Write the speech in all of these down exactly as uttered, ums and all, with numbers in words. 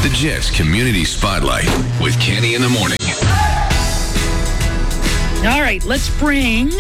The Jets Community Spotlight with Kenny in the morning. All right, let's bring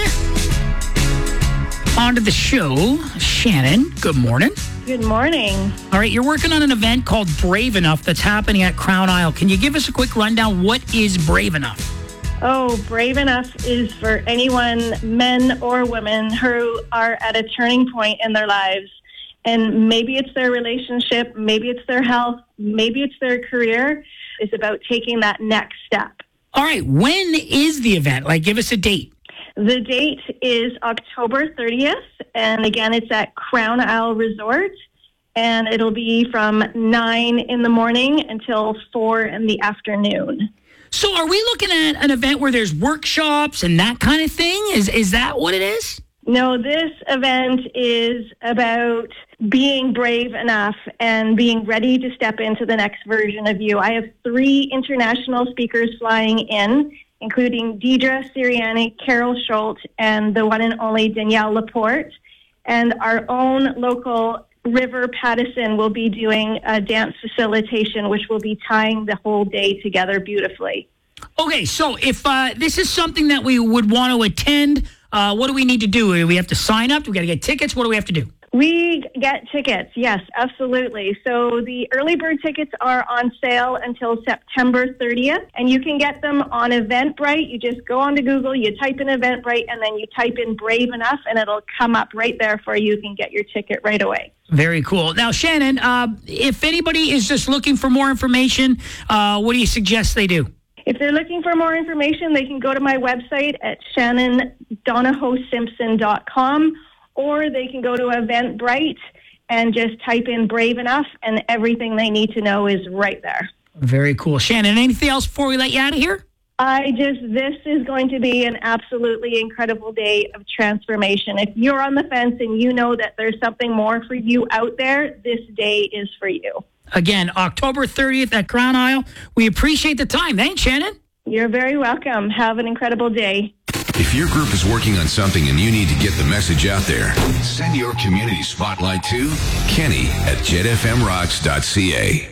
onto the show Shannon. Good morning. Good morning. All right, you're working on an event called Brave Enough that's happening at Crown Isle. Can you give us a quick rundown? What is Brave Enough? Oh, Brave Enough is for anyone, men or women, who are at a turning point in their lives. And maybe it's their relationship, maybe it's their health, maybe it's their career. It's about taking that next step. All right, when is the event? Like, give us a date. The date is October thirtieth, and again, it's at Crown Isle Resort, and it'll be from nine in the morning until four in the afternoon. So are we looking at an event where there's workshops and that kind of thing? Is is that what it is? No, this event is about being brave enough and being ready to step into the next version of you. I have three international speakers flying in, including Deidre Sirianni, Carol Schultz, and the one and only Danielle Laporte. And our own local River Pattison will be doing a dance facilitation, which will be tying the whole day together beautifully. Okay, so if uh, this is something that we would want to attend, uh, what do we need to do? Do we have to sign up? Do we got to get tickets? What do we have to do? We get tickets, yes, absolutely. So the early bird tickets are on sale until September thirtieth, and you can get them on Eventbrite. You just go onto Google, you type in Eventbrite, and then you type in Brave Enough, and it'll come up right there for you. You can get your ticket right away. Very cool. Now, Shannon, uh, if anybody is just looking for more information, uh, what do you suggest they do? If they're looking for more information, they can go to my website at shannon donahoe simpson dot com, or they can go to Eventbrite and just type in Brave Enough, and everything they need to know is right there. Very cool. Shannon, anything else before we let you out of here? I just, this is going to be an absolutely incredible day of transformation. If you're on the fence and you know that there's something more for you out there, this day is for you. Again, October thirtieth at Crown Isle. We appreciate the time. Thanks, Shannon. You're very welcome. Have an incredible day. If your group is working on something and you need to get the message out there, send your community spotlight to Kenny at jet f m rocks dot c a.